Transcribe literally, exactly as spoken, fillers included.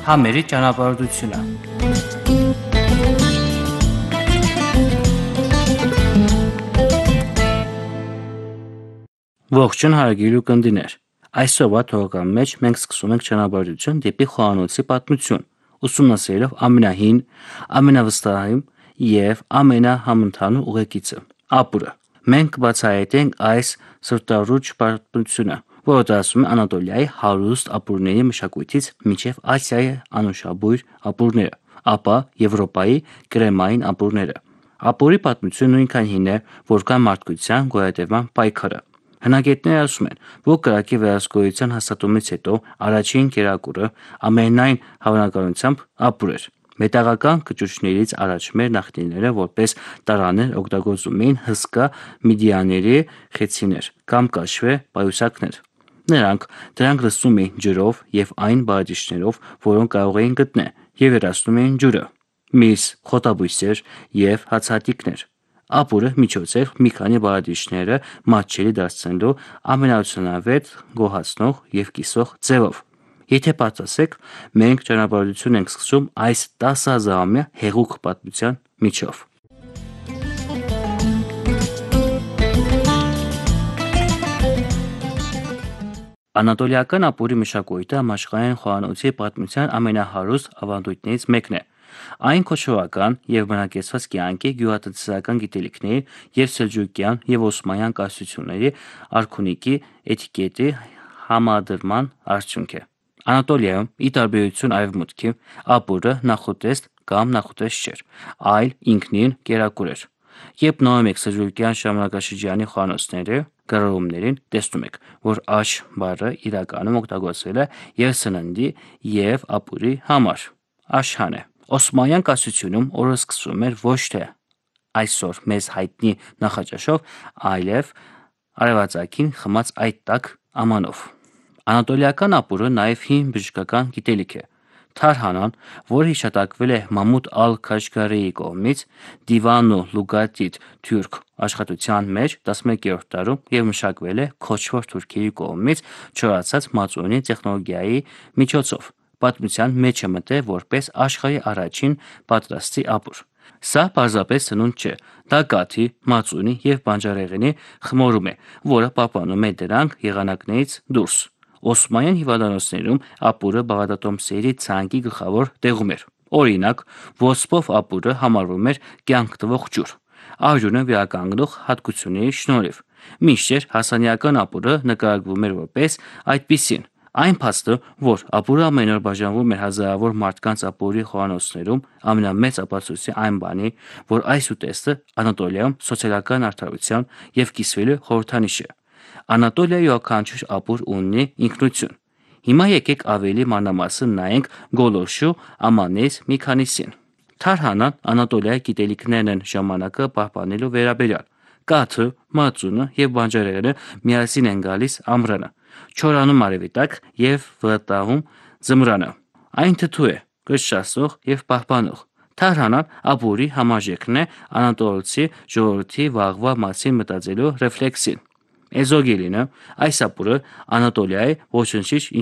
Համերի ճանապարհորդությունը։ Ողջույն հարգելի ունկնդիրներ։ Այսօրվա թողարկման մեջ մենք սկսում ենք ճանապարհորդություն դեպի խոհանոցի պատմություն, ուսումնասիրելով ամենահին, ամենավստահ եւ ամենահամընդհանուր ուղեկիցը՝ ապուրը։ Մենք կբացահայտենք այս սրտառուչ պատմությունը, որը դասում է Անատոլիայի հարուստ ապուրների մշակույթից մինչև Ասիայի անուշաբույր ապուրները, ապա Եվրոպայի կրեմային ապուրները։ Ապուրի պատմությունը նույնքան հին է, որքան մարդկության գոյատևման պայքարը։ Հնագետները ասում են, որ կրակի վերահսկողության հաստատումից հետո առաջին կերակուրը ամենայն հավանականությամբ ապուր էր։ Մետաղական կճուճներից առաջ մեր նախնիները որպես տարաներ օգտագործում էին հսկա միդիաների խեցիներ կամ կաշվե պայուսակներ։ Նրանք դրանք լցնում էին ջրով եւ այն բաղադրիչներով, որոնք կարող էին գտնել, եւ երացնում էին ջուրը, միս, խոտաբույսեր եւ հացահատիկներ։ Ապուրը միջոց էր մի քանի բաղադրիչները մատչելի դարձնելու ամենաարդյունավետ, գոհացնող եւ կիսող ձևով։ Եթե պատասեք, մենք ճանապարհորդություն ենք սկսում այս տասնհազարամյա հեղուկ պատմության միջով։ Անատոլիական ապուրի մշակույթը համաշխարհային խոհանոցի պատմության ամենահարուստ ավանդույթներից մեկն է։ Այն քոչվորական եւ բնակեցված կյանքի, գյուղատնտեսական գիտելիքների եւ սելջուկյան եւ օսմանյան կայսրությունների արքունիքի էտիկետի համադրման արդյունք է։ Անատոլիայում, ի տարբերություն արևմուտքի, ապուրը նախուտեստ կամ նախուտեստ չէր, այլ ինքնին կերակուր էր։ Երբ նայում եք սելջուկյան ժամանակաշրջանի խոհանոցների գրառումներին, տեսնում եք, որ աշ բառը իրականում օգտագործվել է եւ սննդի եւ ապուրի համար։ Աշհան է։ Օսմանյան կայսրությունում օրը սկսվում էր ոչ թե այսօր մեզ հայտնի նախաճաշով, այլև արևածագին խմած այդ տաք ամանով։ Անատոլիական ապուրը նաև հին բժշկական գիտելիք է։ Թարհանան, որը հիշատակվել է Մամուդ ալ-Քաշգարիի կողմից Դիվան ալ-Լուգաթ թուրք աշխատության մեջ տասնմեկերորդ դարում եւ մշակվել է քոչվոր թուրքերի կողմից չորացած մածունի տեխնոլոգիայի միջոցով, պատմության մեջ է մտել որպես աշխարհի առաջին պատրաստի ապուր։ Սա պարզապես սնունդ չէ, դա կաթի, մածունի եւ բանջարեղենի խմորում է, որը պահպանում է դրանք եղանակներից դուրս։ Օսմանյան հիվանդանոցներում ապուրը բաղադրատոմսերի ցանկի գլխավոր տեղում էր։ Օրինակ, ոսպով ապուրը համարվում էր կյանք տվող ջուր, արյունը վերականգնող հատկությունների շնորհիվ, մինչդեռ հասարակական ապուրը նկարագրվում էր որպես այդպիսին։ Այն փաստը, որ ապուրը ամեն օր բաժանվում էր հազարավոր մարդկանց ապուրի խոհանոցներում, ամենամեծ ապացույցն է այն բանի, որ այս ուտեստը Անատոլիայում սոցիալական արդարության եւ կիսվելու խորհրդանիշ է։ Անատոլիայի յուրաքանչյուր ապուր ունի ինքնություն։ Հիմա եկեք ավելի մանրամասն նայենք գոլորշու ամաններից մի քանիսին։ Թարհանան Անատոլիայի գիտելիքներն են ժամանակը պահպանելու վերաբերյալ։ Կաթը, մածունը եւ բանջարեղենը միասին են գալիս ամռանը, չորանում արևի տակ եւ վտտաղում ձմռանը։ Այն թթու է, կրճատող եւ պահպանող։ Թարհանան ապուրի համարժեքն է անատոլցի ժողովրդի վաղվա մասին մտածելու ռեֆլեքսին։ Էզոգելինը, այս ապուրը Անատոլիայի ոչնչից